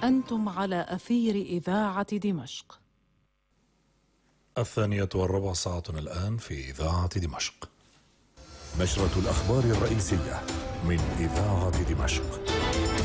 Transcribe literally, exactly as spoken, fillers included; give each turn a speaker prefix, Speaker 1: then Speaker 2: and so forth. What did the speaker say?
Speaker 1: أنتم على أثير إذاعة دمشق.
Speaker 2: الثانية والربع ساعة الآن في إذاعة دمشق.
Speaker 3: نشرة الأخبار الرئيسية من إذاعة دمشق.